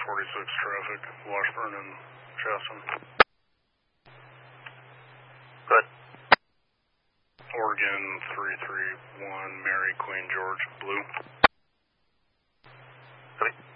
46 traffic, Washburn and Chaston. Good. Oregon 331, Mary Queen George, blue. Copy.